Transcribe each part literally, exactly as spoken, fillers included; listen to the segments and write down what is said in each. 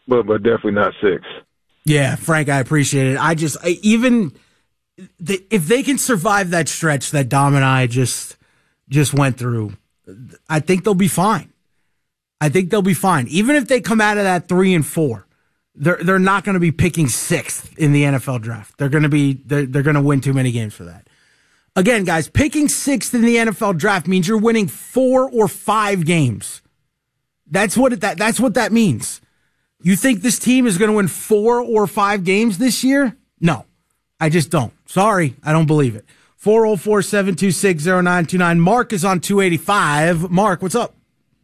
but but definitely not six. Yeah, Frank, I appreciate it. I just I, even the, if they can survive that stretch that Dom and I just just went through, I think they'll be fine. I think they'll be fine. Even if they come out of that three and four, they're they're not going to be picking sixth in the N F L draft. They're going to be they're, they're going to win too many games for that. Again, guys, picking sixth in the N F L draft means you're winning four or five games. That's what it, that that's what that means. You think this team is going to win four or five games this year? No, I just don't. Sorry, I don't believe it. four oh four, seven two six, oh nine two nine. Mark is on two eighty-five. Mark, what's up?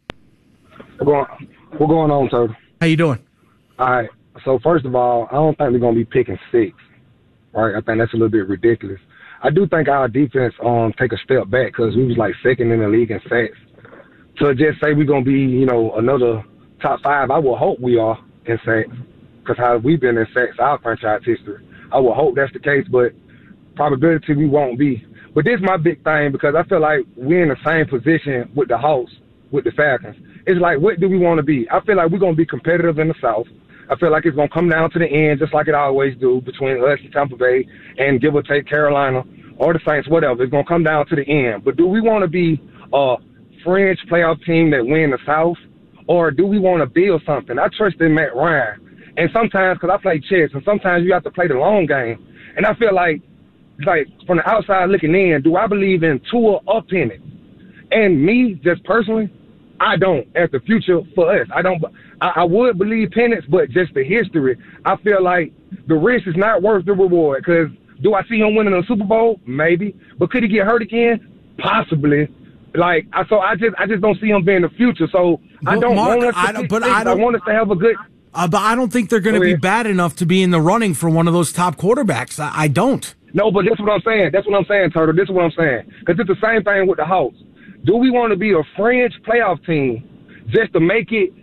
What's going, what's going on, Turtle? How you doing? All right. So, first of all, I don't think we're going to be picking six. Right? I think that's a little bit ridiculous. I do think our defense um take a step back because we was like second in the league in sacks. So just say we're going to be, you know, another top five, I will hope we are in sacks because how we've been in sacks, our franchise history. I will hope that's the case, but probability we won't be. But this is my big thing because I feel like we're in the same position with the Hawks, with the Falcons. It's like, what do we want to be? I feel like we're going to be competitive in the South. I feel like it's going to come down to the end just like it always do between us and Tampa Bay and give or take Carolina or the Saints, whatever. It's going to come down to the end. But do we want to be a fringe playoff team that win the South, or do we want to build something? I trust in Matt Ryan. And sometimes, because I play chess, and sometimes you have to play the long game. And I feel like, like from the outside looking in, do I believe in Tua or Penix? And me, just personally, I don't. As the future for us, I don't. I, I would believe Penix, but just the history, I feel like the risk is not worth the reward. Because do I see him winning a Super Bowl? Maybe. But could he get hurt again? Possibly. Like, I so I just I just don't see him being the future. So I don't Mark, want us to I don't, but things. I, don't, I want us to have a good. Uh, but I don't think they're going to be bad enough to be in the running for one of those top quarterbacks. I, I don't. No, but that's what I'm saying. That's what I'm saying, Turtle. This is what I'm saying. Because it's the same thing with the Hawks. Do we want to be a fringe playoff team just to make it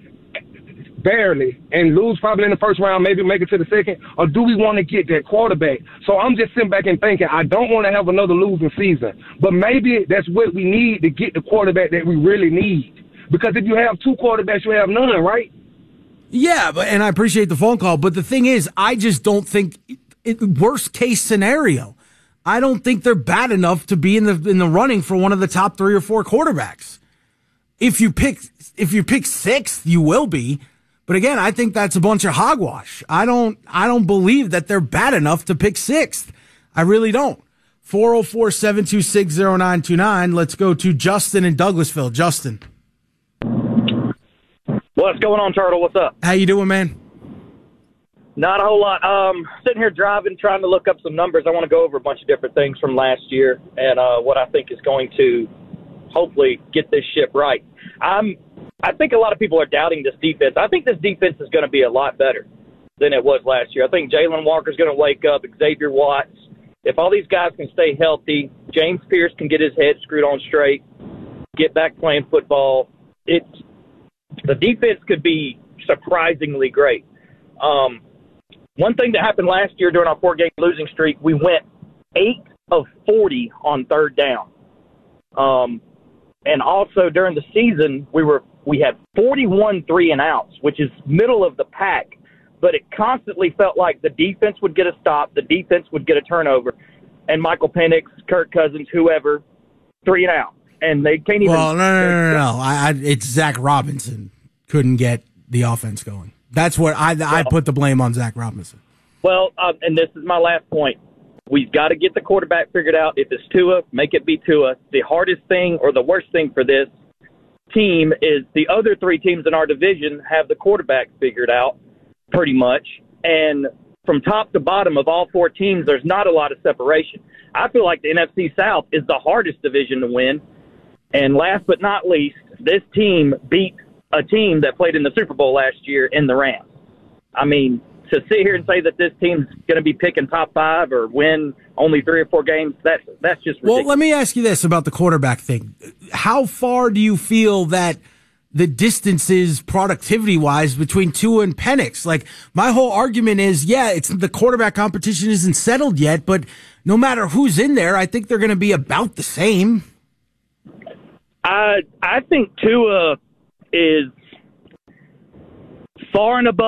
barely and lose probably in the first round, maybe make it to the second? Or do we want to get that quarterback? So I'm just sitting back and thinking, I don't want to have another losing season. But maybe that's what we need to get the quarterback that we really need. Because if you have two quarterbacks, you have none, right? Yeah, but and I appreciate the phone call. But the thing is, I just don't think, it, worst case scenario, I don't think they're bad enough to be in the in the running for one of the top three or four quarterbacks. If you pick if you pick sixth, you will be. But again, I think that's a bunch of hogwash. I don't I don't believe that they're bad enough to pick sixth. I really don't. four oh four, seven two six, oh nine two nine. Let's go to Justin in Douglasville. Justin. What's going on, Turtle? What's up? How you doing, man? Not a whole lot. Um, sitting here driving, trying to look up some numbers. I want to go over a bunch of different things from last year and uh, what I think is going to hopefully get this ship right. I'm, I think a lot of people are doubting this defense. I think this defense is going to be a lot better than it was last year. I think Jalen Walker's going to wake up, Xavier Watts. If all these guys can stay healthy, James Pierce can get his head screwed on straight, get back playing football, it's the defense could be surprisingly great. Um, one thing that happened last year during our four-game losing streak, we went eight of forty on third down. Um, and also during the season, we were we had forty-one three and outs, which is middle of the pack. But it constantly felt like the defense would get a stop, the defense would get a turnover, and Michael Penix, Kirk Cousins, whoever, three and out. And they can't even. Well, no, no, no, no. no. I, I, it's Zach Robinson couldn't get the offense going. That's what I, I put the blame on Zach Robinson. Well, um, and this is my last point. We've got to get the quarterback figured out. If it's Tua, make it be Tua. The hardest thing or the worst thing for this team is the other three teams in our division have the quarterback figured out pretty much. And from top to bottom of all four teams, there's not a lot of separation. I feel like the N F C South is the hardest division to win. And last but not least, this team beat a team that played in the Super Bowl last year in the Rams. I mean, to sit here and say that this team's going to be picking top five or win only three or four games, that's, that's just ridiculous. Well, let me ask you this about the quarterback thing. How far do you feel that the distance is productivity-wise between Tua and Penix? Like, my whole argument is, yeah, it's the quarterback competition isn't settled yet, but no matter who's in there, I think they're going to be about the same. I I think Tua is far and above